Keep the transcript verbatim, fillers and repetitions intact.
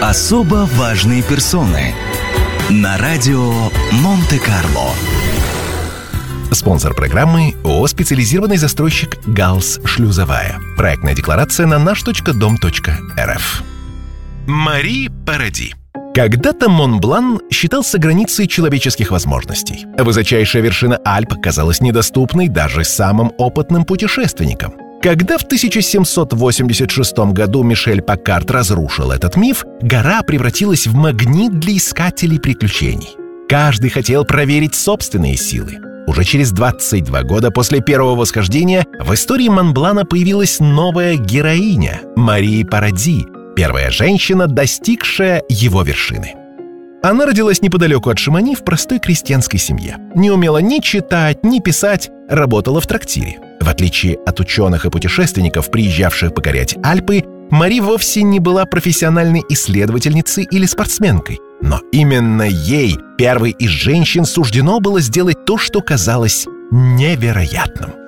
Особо важные персоны на радио Монте-Карло. Спонсор программы ООО «Специализированный застройщик «Галс Шлюзовая». Проектная декларация на наш точка дом точка эр эф. Мари Паради. Когда-то Монблан считался границей человеческих возможностей. Высочайшая вершина Альп казалась недоступной даже самым опытным путешественникам. Когда в тысяча семьсот восемьдесят шестом году Мишель Паккарт разрушил этот миф, гора превратилась в магнит для искателей приключений. Каждый хотел проверить собственные силы. Уже через двадцать два года после первого восхождения в истории Монблана появилась новая героиня – Мари Паради, первая женщина, достигшая его вершины. Она родилась неподалеку от Шамони в простой крестьянской семье. Не умела ни читать, ни писать, работала в трактире. В отличие от ученых и путешественников, приезжавших покорять Альпы, Мари вовсе не была профессиональной исследовательницей или спортсменкой. Но именно ей, первой из женщин, суждено было сделать то, что казалось невероятным.